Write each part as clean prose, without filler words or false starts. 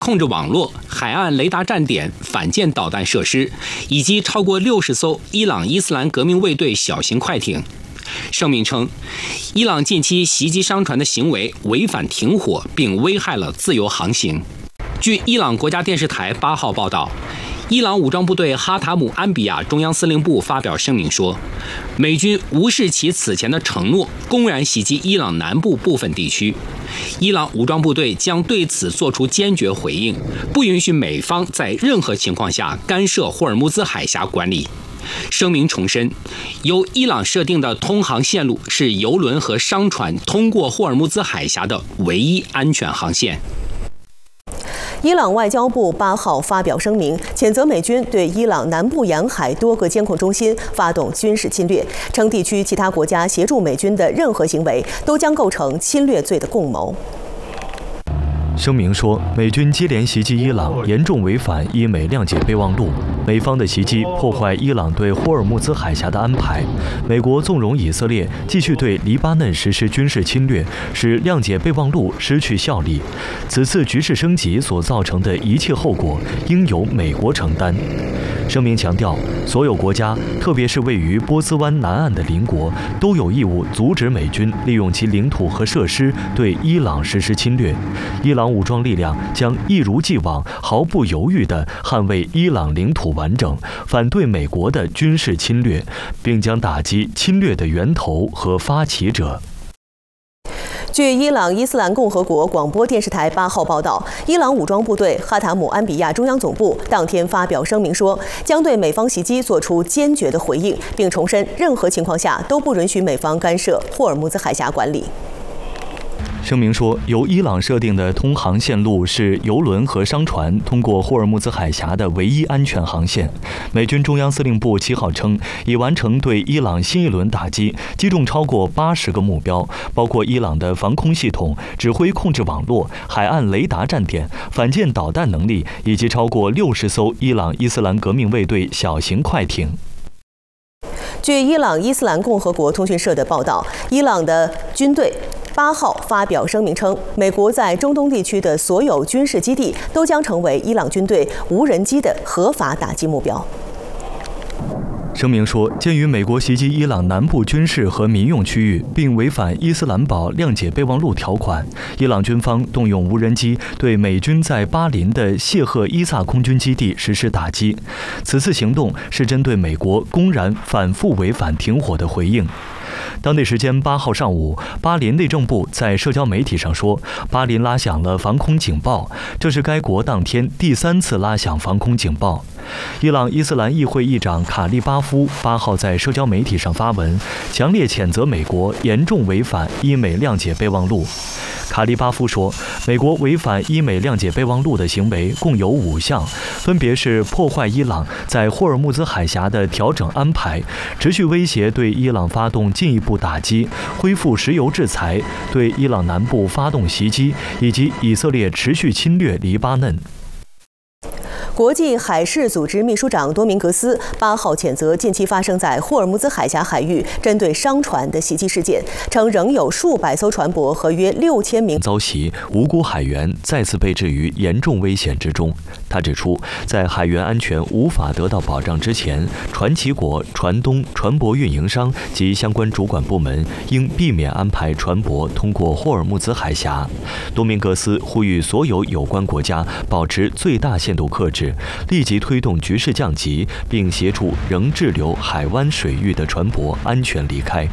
控制网络、海岸雷达站点、反舰导弹设施，以及超过60艘伊朗伊斯兰革命卫队小型快艇。声明称，伊朗近期袭击商船的行为违反停火，并危害了自由航行。据伊朗国家电视台8号报道，伊朗武装部队哈塔姆安比亚中央司令部发表声明说，美军无视其此前的承诺，公然袭击伊朗南部部分地区。伊朗武装部队将对此作出坚决回应，不允许美方在任何情况下干涉霍尔木兹海峡管理。声明重申，由伊朗设定的通航线路是油轮和商船通过霍尔木兹海峡的唯一安全航线。 伊朗外交部8号发表声明，谴责美军对伊朗南部沿海多个监控中心发动军事侵略，称地区其他国家协助美军的任何行为都将构成侵略罪的共谋。 声明说，美军接连袭击伊朗，严重违反伊美谅解备忘录。美方的袭击破坏伊朗对霍尔木兹海峡的安排。美国纵容以色列继续对黎巴嫩实施军事侵略，使谅解备忘录失去效力。此次局势升级所造成的一切后果，应由美国承担。声明强调，所有国家，特别是位于波斯湾南岸的邻国，都有义务阻止美军利用其领土和设施对伊朗实施侵略。伊朗武装力量将一如既往、毫不犹豫地捍卫伊朗领土完整，反对美国的军事侵略，并将打击侵略的源头和发起者。 据伊朗伊斯兰共和国广播电视台8号报道，伊朗武装部队哈塔姆安比亚中央总部当天发表声明说，将对美方袭击做出坚决的回应，并重申任何情况下都不允许美方干涉霍尔木兹海峡管理。 声明说，由伊朗设定的通航线路是油轮和商船通过霍尔木兹海峡的唯一安全航线。美军中央司令部7号称，已完成对伊朗新一轮打击，击中超过80个目标，包括伊朗的防空系统、指挥控制网络、海岸雷达站点、反舰导弹能力，以及超过60艘伊朗伊斯兰革命卫队小型快艇。 据伊朗伊斯兰共和国通讯社的报道，伊朗的军队8号发表声明称，美国在中东地区的所有军事基地都将成为伊朗军队无人机的合法打击目标。 声明说，鉴于美国袭击伊朗南部军事和民用区域，并违反伊斯兰堡谅解备忘录条款，伊朗军方动用无人机对美军在巴林的谢赫伊萨空军基地实施打击。此次行动是针对美国公然反复违反停火的回应。当地时间8号上午，巴林内政部在社交媒体上说，巴林拉响了防空警报，这是该国当天第3次拉响防空警报。伊朗伊斯兰议会议长卡利巴夫8号在社交媒体上发文，强烈谴责美国严重违反伊美谅解备忘录。卡利巴夫说，美国违反伊美谅解备忘录的行为共有5项，分别是破坏伊朗在霍尔木兹海峡的调整安排，持续威胁对伊朗发动进一步打击，恢复石油制裁，对伊朗南部发动袭击，以及以色列持续侵略黎巴嫩。 国际海事组织秘书长多明格斯8号谴责近期发生在霍尔木兹海峡海域针对商船的袭击事件，称仍有数百艘船舶和约6000名遭袭，无辜海员再次被置于严重危险之中。他指出，在海员安全无法得到保障之前，船企国、船东、船舶运营商及相关主管部门应避免安排船舶通过霍尔木兹海峡。多明格斯呼吁所有有关国家保持最大限度克制，立即推动局势降级，并协助仍滞留海湾水域的船舶安全离开。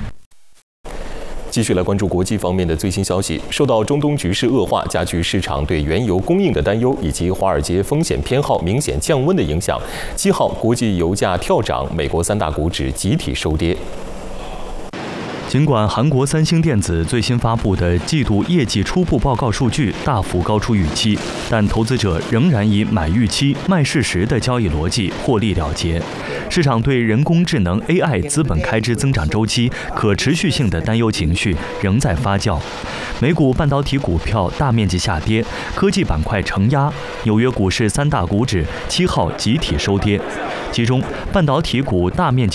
继续来关注国际方面的最新消息。受到中东局势恶化、加剧市场对原油供应的担忧，以及华尔街风险偏好明显降温的影响，7号国际油价跳涨，美国3大股指集体收跌。 尽管韩国三星电子最新发布的季度业绩初步报告数据大幅高出预期，但投资者仍然以买预期、卖事实的交易逻辑获利了结。市场对人工智能 AI 资本开支增长周期可持续性的担忧情绪仍在发酵。美股半导体股票大面积下跌，科技板块承压，纽约股市3大股指7号集体收跌，其中半导体股大面积